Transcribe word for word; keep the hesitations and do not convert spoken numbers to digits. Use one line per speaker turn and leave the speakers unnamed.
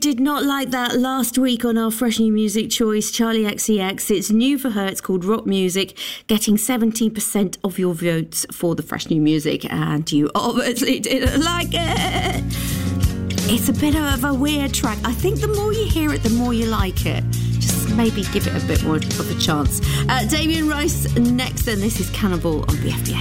did not like that last week on our Fresh New Music choice, Charlie X C X. It's new for her. It's called Rock Music, getting seventeen percent of your votes for the Fresh New Music, and you obviously didn't like it. It's a bit of a weird track. I think the more you hear it, the more you like it. Just maybe give it a bit more of a chance. Uh, Damien Rice next, and this is Cannibal on B F B A.